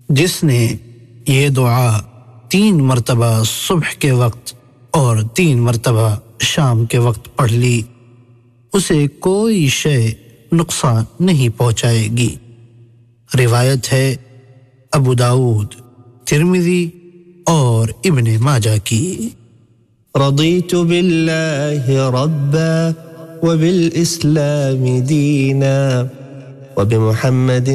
जिसने ये दुआ 3 मर्तबा सुबह के वक्त और 3 मर्तबा शाम के वक्त पढ़ ली, उसे कोई शय नुकसान नहीं पहुंचाएगी। रिवायत है अबू दाऊद, तिर्मिज़ी और इब्ने माजा की। रदीतु बिल्लाहि रब्बा व बिल इस्लाम दीना व बिमुहम्मद